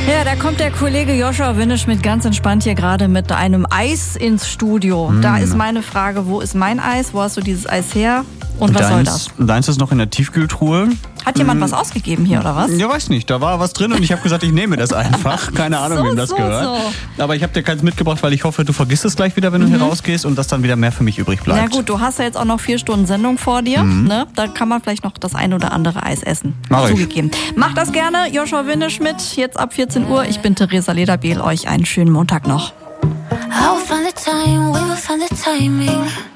Ja, da kommt der Kollege Joshua Winneschmidt ganz entspannt hier gerade mit einem Eis ins Studio. Da ist meine Frage, wo ist mein Eis? Wo hast du dieses Eis her? Und was soll das? Deins ist noch in der Tiefkühltruhe. Hat jemand was ausgegeben hier, oder was? Ja, weiß nicht. Da war was drin und ich habe gesagt, ich nehme das einfach. Keine Ahnung, wem das gehört. Aber ich habe dir keins mitgebracht, weil ich hoffe, du vergisst es gleich wieder, wenn du hier rausgehst und dass dann wieder mehr für mich übrig bleibt. Na gut, du hast ja jetzt auch noch 4 Stunden Sendung vor dir. Ne? Da kann man vielleicht noch das ein oder andere Eis essen. Zugegeben. Mach das gerne, Joshua Winneschmidt. Jetzt ab 14 Uhr. Ich bin Theresa Lederbiel. Euch einen schönen Montag noch. I'll find the time, we will find the timing.